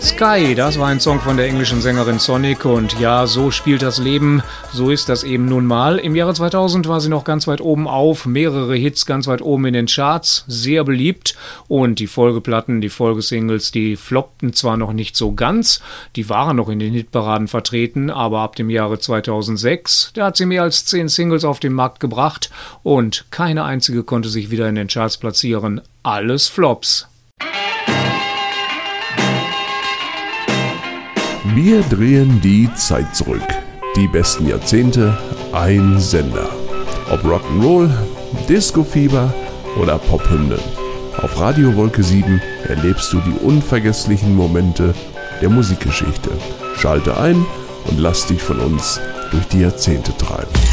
Sky, das war ein Song von der englischen Sängerin Sonic und ja, so spielt das Leben, so ist das eben nun mal. Im Jahre 2000 war sie noch ganz weit oben auf, mehrere Hits ganz weit oben in den Charts, sehr beliebt und die Folgeplatten, die Folgesingles, die floppten zwar noch nicht so ganz, die waren noch in den Hitparaden vertreten, aber ab dem Jahre 2006, da hat sie mehr als 10 Singles auf den Markt gebracht und keine einzige konnte sich wieder in den Charts platzieren, alles Flops. Wir drehen die Zeit zurück. Die besten Jahrzehnte, ein Sender. Ob Rock'n'Roll, Disco-Fieber oder Pophymnen. Auf Radio Wolke 7 erlebst du die unvergesslichen Momente der Musikgeschichte. Schalte ein und lass dich von uns durch die Jahrzehnte treiben.